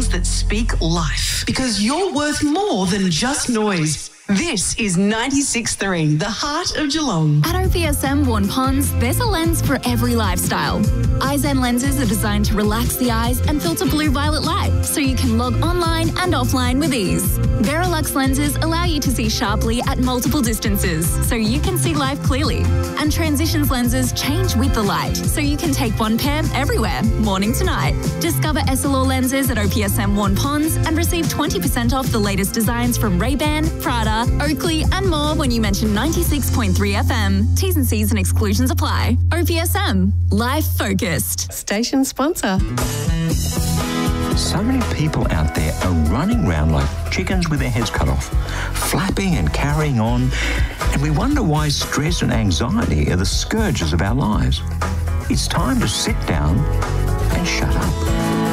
songs that speak life, because you're worth more than just noise. This is 96.3, the heart of Geelong. At OPSM Warren Ponds, there's a lens for every lifestyle. iZen lenses are designed to relax the eyes and filter blue-violet light, so you can log online and offline with ease. Verilux lenses allow you to see sharply at multiple distances, so you can see life clearly. And Transitions lenses change with the light, so you can take one pair everywhere, morning to night. Discover Essilor lenses at OPSM Warren Ponds and receive 20% off the latest designs from Ray-Ban, Prada, Oakley and more when you mention 96.3 FM. T's and C's and exclusions apply. OPSM. Life focused. Station sponsor. So many people out there are running around like chickens with their heads cut off, flapping and carrying on, and we wonder why stress and anxiety are the scourges of our lives. It's time to sit down and shut up.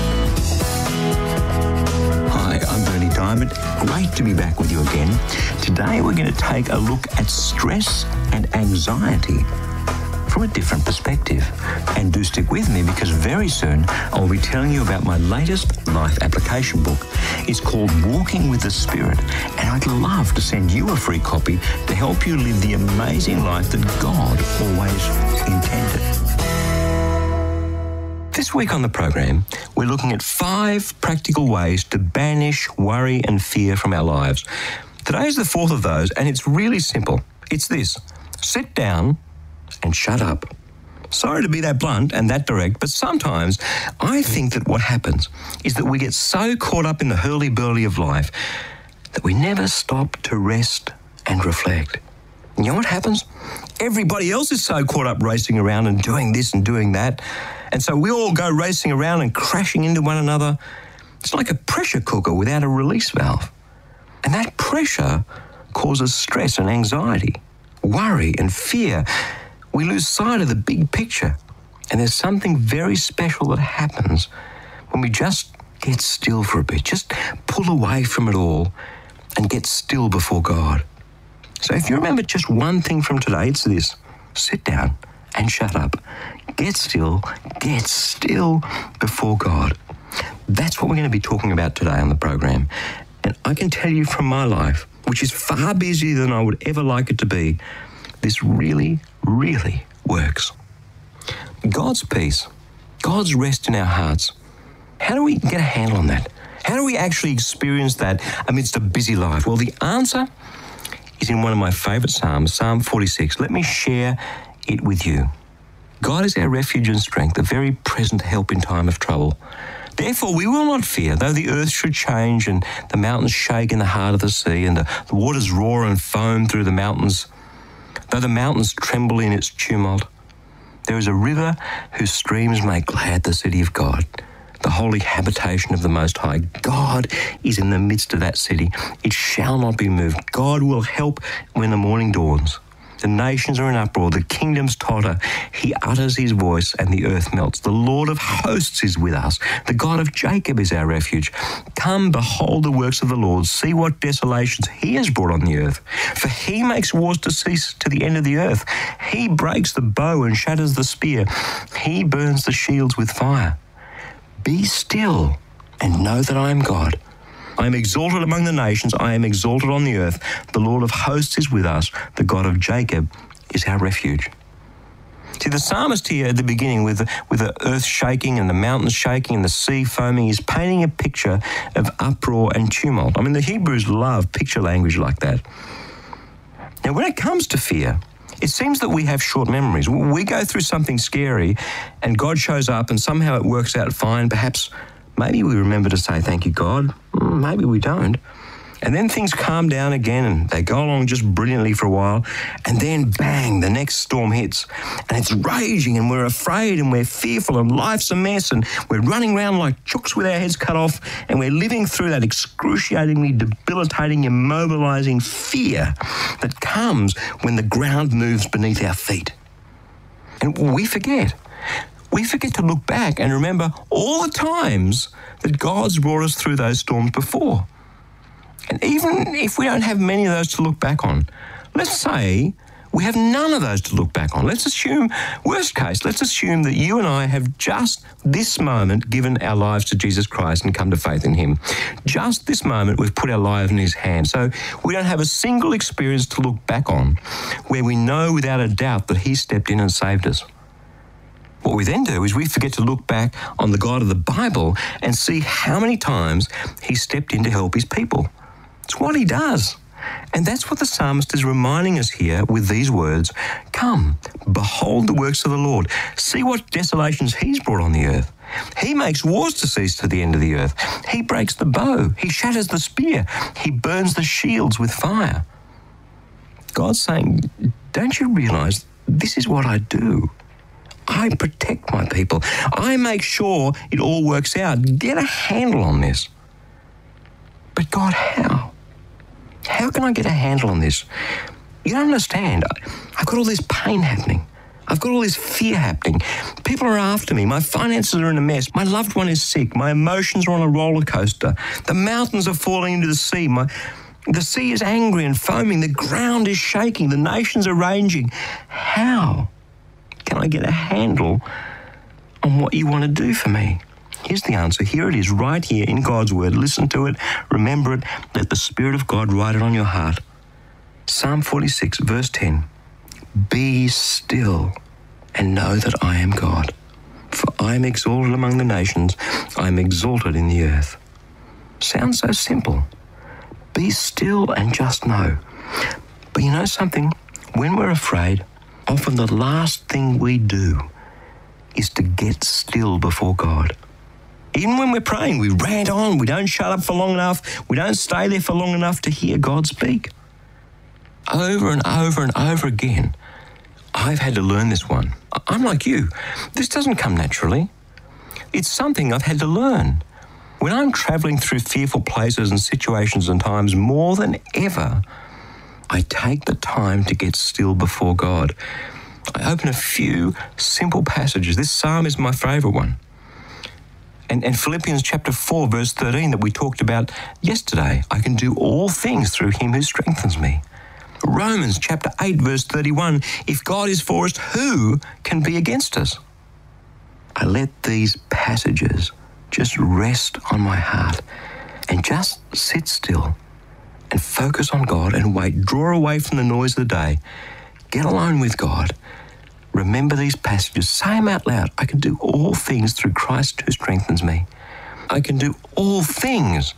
Hi, I'm Bernie Diamond. Great to be back with you again. Today we're going to take a look at stress and anxiety from a different perspective. And do stick with me, because very soon I'll be telling you about my latest life application book. It's called Walking with the Spirit, and I'd love to send you a free copy to help you live the amazing life that God always intended. This week on the program, we're looking at 5 practical ways to banish worry and fear from our lives. Today is the 4th of those, and it's really simple. It's this: sit down and shut up. Sorry to be that blunt and that direct, but sometimes I think that what happens is that we get so caught up in the hurly-burly of life that we never stop to rest and reflect. You know what happens? Everybody else is so caught up racing around and doing this and doing that, and so we all go racing around and crashing into one another. It's like a pressure cooker without a release valve. And that pressure causes stress and anxiety, worry and fear. We lose sight of the big picture. And there's something very special that happens when we just get still for a bit, just pull away from it all and get still before God. So if you remember just one thing from today, it's this: sit down and shut up. Get still before God. That's what we're going to be talking about today on the program. And I can tell you from my life, which is far busier than I would ever like it to be, this really, really works. God's peace, God's rest in our hearts. How do we get a handle on that? How do we actually experience that amidst a busy life? Well, the answer is in one of my favourite Psalms, Psalm 46. Let me share it with you. God is our refuge and strength, a very present help in time of trouble. Therefore we will not fear, though the earth should change and the mountains shake in the heart of the sea and the waters roar and foam through the mountains. Though the mountains tremble in its tumult, there is a river whose streams make glad the city of God, the holy habitation of the Most High. God is in the midst of that city. It shall not be moved. God will help when the morning dawns. The nations are in uproar, the kingdoms totter. He utters his voice and the earth melts. The Lord of hosts is with us. The God of Jacob is our refuge. Come, behold the works of the Lord. See what desolations he has brought on the earth. For he makes wars to cease to the end of the earth. He breaks the bow and shatters the spear. He burns the shields with fire. Be still and know that I am God. I am exalted among the nations. I am exalted on the earth. The Lord of hosts is with us. The God of Jacob is our refuge. See, the psalmist here at the beginning with the earth shaking and the mountains shaking and the sea foaming is painting a picture of uproar and tumult. I mean, the Hebrews love picture language like that. Now, when it comes to fear, it seems that we have short memories. We go through something scary and God shows up and somehow it works out fine. Perhaps maybe we remember to say, thank you, God. Maybe we don't. And then things calm down again and they go along just brilliantly for a while. And then, bang, the next storm hits. And it's raging and we're afraid and we're fearful and life's a mess and we're running around like chooks with our heads cut off and we're living through that excruciatingly debilitating, immobilizing fear that comes when the ground moves beneath our feet. And we forget. We forget to look back and remember all the times that God's brought us through those storms before. And even if we don't have many of those to look back on, let's say We have none of those to look back on. Let's assume, worst case, let's assume that you and I have just this moment given our lives to Jesus Christ and come to faith in him. Just this moment we've put our lives in his hand. So we don't have a single experience to look back on where we know without a doubt that he stepped in and saved us. What we then do is we forget to look back on the God of the Bible and see how many times he stepped in to help his people. It's what he does. And that's what the psalmist is reminding us here with these words. Come, behold the works of the Lord. See what desolations he's brought on the earth. He makes wars to cease to the end of the earth. He breaks the bow. He shatters the spear. He burns the shields with fire. God's saying, don't you realize this is what I do? I protect my people. I make sure it all works out. Get a handle on this. But God, how? How can I get a handle on this? You don't understand. I've got all this pain happening. I've got all this fear happening. People are after me. My finances are in a mess. My loved one is sick. My emotions are on a roller coaster. The mountains are falling into the sea. The sea is angry and foaming. The ground is shaking. The nations are raging. How can I get a handle on what you want to do for me? Here's the answer. Here it is, right here in God's word. Listen to it. Remember it. Let the Spirit of God write it on your heart. Psalm 46, verse 10. Be still and know that I am God. For I am exalted among the nations. I am exalted in the earth. Sounds so simple. Be still and just know. But you know something? When we're afraid, often the last thing we do is to get still before God. Even when we're praying, we rant on, we don't shut up for long enough, we don't stay there for long enough to hear God speak. Over and over and over again, I've had to learn this one. I'm like you. This doesn't come naturally. It's something I've had to learn. When I'm travelling through fearful places and situations and times, more than ever, I take the time to get still before God. I open a few simple passages. This psalm is my favourite one. And Philippians chapter 4, verse 13 that we talked about yesterday. I can do all things through him who strengthens me. Romans chapter 8, verse 31. If God is for us, who can be against us? I let these passages just rest on my heart and just sit still and focus on God and wait. Draw away from the noise of the day. Get alone with God. Remember these passages. Say them out loud. I can do all things through Christ who strengthens me. I can do all things.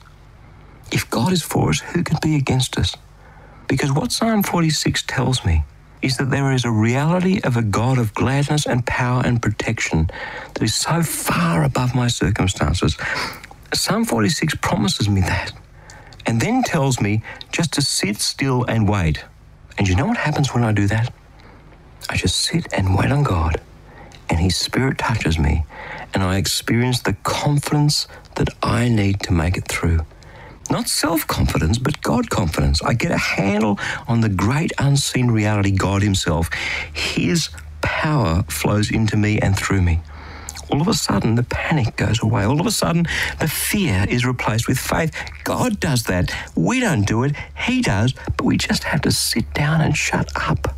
If God is for us, who can be against us? Because what Psalm 46 tells me is that there is a reality of a God of gladness and power and protection that is so far above my circumstances. Psalm 46 promises me that and then tells me just to sit still and wait. And you know what happens when I do that? I just sit and wait on God, and his Spirit touches me, and I experience the confidence that I need to make it through. Not self-confidence, but God-confidence. I get a handle on the great unseen reality, God himself. His power flows into me and through me. All of a sudden, the panic goes away. All of a sudden, the fear is replaced with faith. God does that. We don't do it. He does, but we just have to sit down and shut up.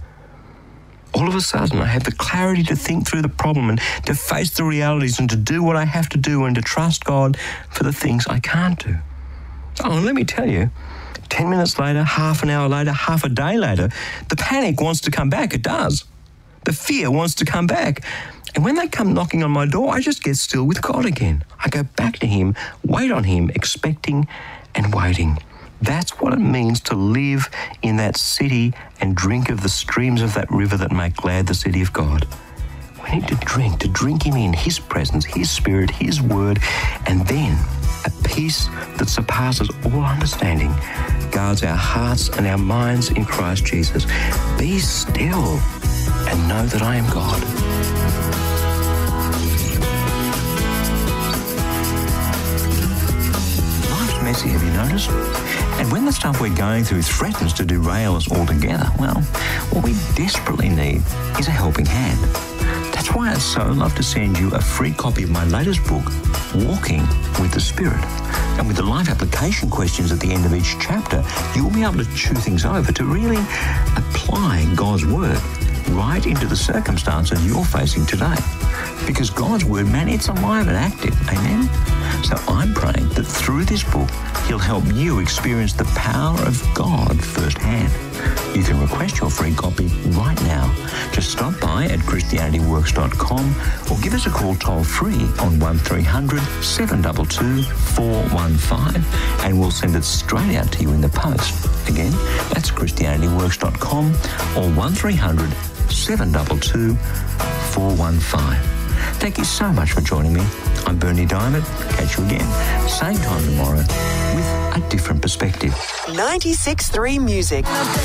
All of a sudden, I have the clarity to think through the problem and to face the realities and to do what I have to do and to trust God for the things I can't do. Oh, and let me tell you, 10 minutes later, half an hour later, half a day later, the panic wants to come back. It does. The fear wants to come back. And when they come knocking on my door, I just get still with God again. I go back to him, wait on him, expecting and waiting. That's what it means to live in that city and drink of the streams of that river that make glad the city of God. We need to drink him in, his presence, his Spirit, his word, and then a peace that surpasses all understanding guards our hearts and our minds in Christ Jesus. Be still and know that I am God. Life's messy, have you noticed? And when the stuff we're going through threatens to derail us altogether, well, what we desperately need is a helping hand. That's why I'd so love to send you a free copy of my latest book, Walking with the Spirit. And with the life application questions at the end of each chapter, you'll be able to chew things over to really apply God's Word right into the circumstances you're facing today. Because God's Word, man, it's alive and active. Amen? So I'm praying that through this book, He'll help you experience the power of God firsthand. You can request your free copy right now. Just stop by at ChristianityWorks.com or give us a call toll-free on 1300 722 415 and we'll send it straight out to you in the post. Again, that's ChristianityWorks.com or 1300 722 415. Thank you so much for joining me. I'm Bernie Diamond. Catch you again, same time tomorrow, with a different perspective. 96.3 Music.